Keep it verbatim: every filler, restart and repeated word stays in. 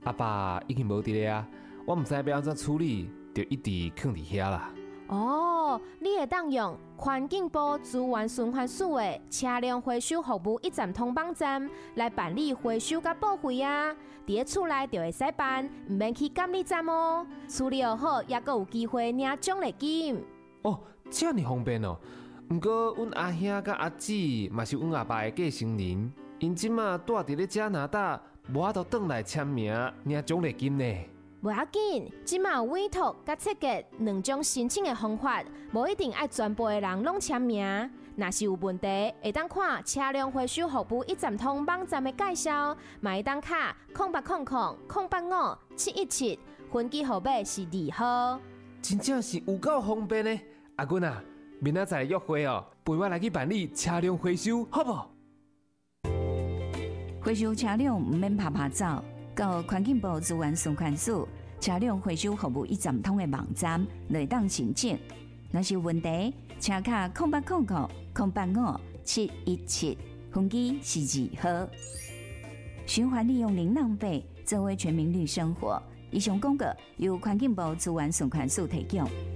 阿爸已经无伫咧啊，我毋知要安怎处理，就一直放伫遐啦。 哦，你会当用环境部资源循环署的车辆回收服务一站通网站来办理回收甲报废啊！伫咧厝内就会使办，毋免去监理站哦。处理好，也阁有机会领奖励金。 哦，这么方便哦！毋过，阮阿兄甲阿姊嘛是阮阿爸的继承人，因即马住伫咧加拿大，无法度转来签名领奖励金呢。 无要紧，即马有委托甲设计两种申请的方法，无一定爱全部的人拢签名。若是有问题，会当看车辆回收服务一站通网站的介绍，嘛会当卡空八空空空八五七一七，分机号码是二号。 真正是有够方便呢！阿君啊，明仔载约会哦，陪我来去办理车辆回收，好不？ 回收车辆唔免拍拍走，到环境部资源循环署车辆回收服务一站通的网站来当申请。若是有问题，请卡空八空空空八五七一七，分机是二号。循环利用零浪费，作为全民绿生活。以上广告由环境部资源循环署提供。